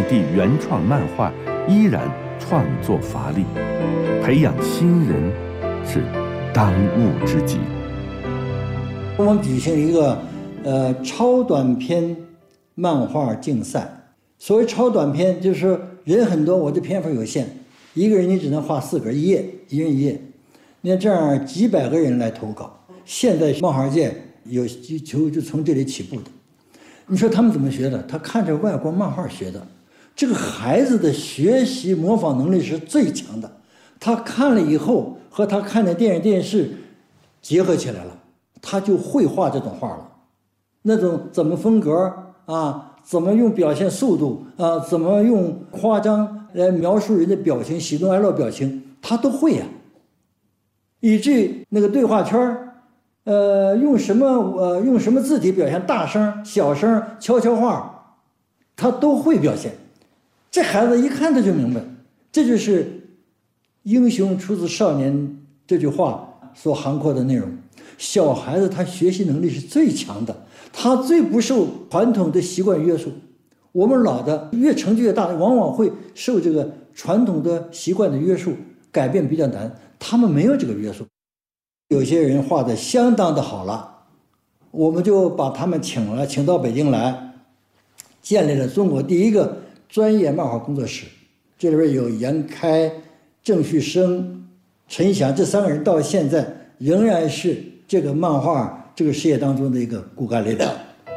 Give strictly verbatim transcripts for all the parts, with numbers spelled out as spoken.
地原创漫画依然创作乏力，培养新人是当务之急。 我们举行一个呃超短篇漫画竞赛。所谓超短篇，就是说人很多，我的篇幅有限，一个人你只能画四格，一页，一人一页。那这样几百个人来投稿，现在漫画界有就就从这里起步的。你说他们怎么学的？他看着外国漫画学的。这个孩子的学习模仿能力是最强的，他看了以后和他看的电影电视结合起来了，他就会画这种画了。那种怎么风格啊，怎么用表现速度啊，怎么用夸张来描述人的表情，喜怒哀乐表情，他都会呀、啊。以至于那个对话圈呃，用什么呃，用什么字体表现，大声、小声、悄悄话，他都会表现。这孩子一看他就明白，这就是“英雄出自少年”这句话所涵括的内容。小孩子他学习能力是最强的，他最不受传统的习惯约束。我们老的越成绩越大，往往会受这个传统的习惯的约束，改变比较难。他们没有这个约束。有些人画的相当的好了，我们就把他们请了，请到北京来，建立了中国第一个专业漫画工作室。这里边有严开、郑旭升、陈翔这三个人，到现在仍然是这个漫画这个事业当中的一个骨干力量。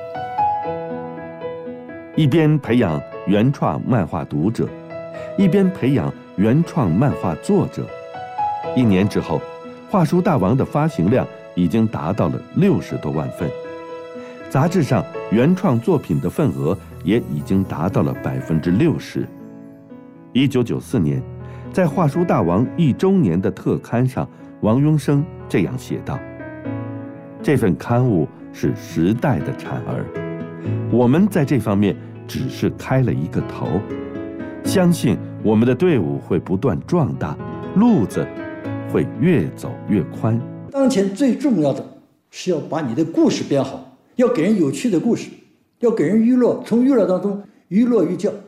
一边培养原创漫画读者，一边培养原创漫画作者。一年之后，画书大王的发行量已经达到了六十多万份，杂志上原创作品的份额也已经达到了百分之六十。一九九四年，在画书大王一周年的特刊上，王庸生这样写道：“这份刊物是时代的产儿，我们在这方面只是开了一个头，相信我们的队伍会不断壮大，路子会越走越宽。” 当前最重要的是要把你的故事编好，要给人有趣的故事，要给人娱乐，从娱乐当中娱乐寓教。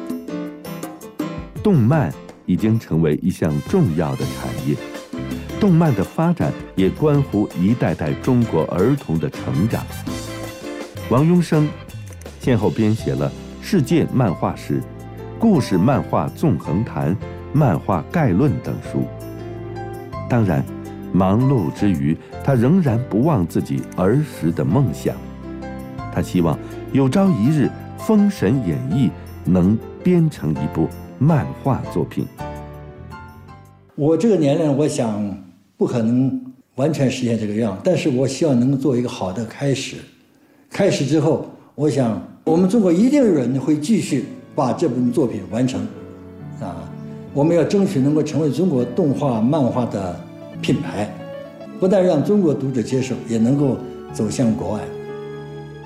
动漫已经成为一项重要的产业，动漫的发展也关乎一代代中国儿童的成长。王庸生先后编写了《世界漫画史》《故事漫画纵横谈》《漫画概论》等书。当然，忙碌之余，他仍然不忘自己儿时的梦想。他希望有朝一日，《封神演义》能编成一部漫画作品。 我这个年龄，我想不可能完全实现这个愿望，但是我希望能做一个好的开始。开始之后，我想我们中国一定有人会继续把这部作品完成，啊，我们要争取能够成为中国动画漫画的品牌，不但让中国读者接受，也能够走向国外。